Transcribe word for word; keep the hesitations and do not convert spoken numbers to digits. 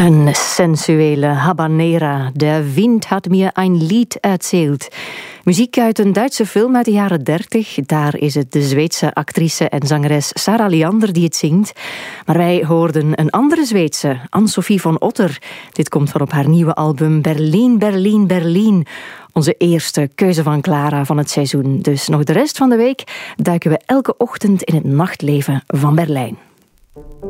Een sensuele habanera. Der Wind hat mir ein Lied erzählt. Muziek uit een Duitse film uit de jaren dertig. Daar is het de Zweedse actrice en zangeres Sarah Leander die het zingt. Maar wij hoorden een andere Zweedse, Ann-Sofie von Otter. Dit komt van op haar nieuwe album Berlin, Berlin, Berlin. Onze eerste keuze van Clara van het seizoen. Dus nog de rest van de week duiken we elke ochtend in het nachtleven van Berlijn.